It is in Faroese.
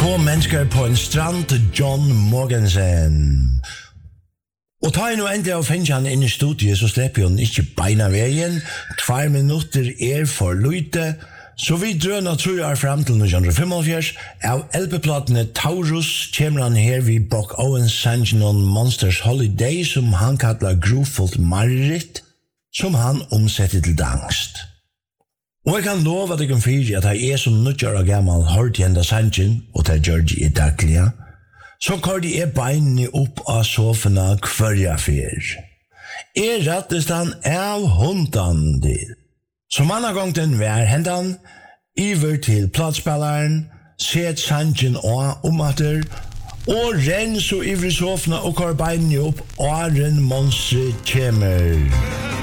Två mennesker på en strand til John Morgensen. Og tar jeg nå endelig og finner han inn i studiet, så slipper han ikke beina veien. 2 minutter for lite. Så vi drøner 3 år frem til 1975. Av LP-platene Taurus kommer han her vid Buck Owens sangen om Monsters Holiday, som han kallar grofullt mareritt, som han omsetter til dangst. Og jeg kan love at jeg kan fyre at jeg som 90 år gammel hørt igjen da sangen, og det gjør de i daglige, så kørte jeg beinene opp av sofene hver fyr. Jeg rettest han av hundan til. Som andre gang den var hendan, iver til platspilleren, set sangen og omater, og renn så iver i sofene og kør beinene opp, og den monstret kommer.